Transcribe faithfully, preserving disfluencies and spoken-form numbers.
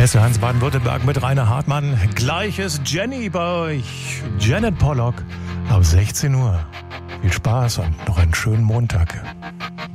S eins Baden-Württemberg mit Rainer Hartmann. Gleich ist Jenny bei euch. Janet Pollock ab sechzehn Uhr. Viel Spaß und noch einen schönen Montag.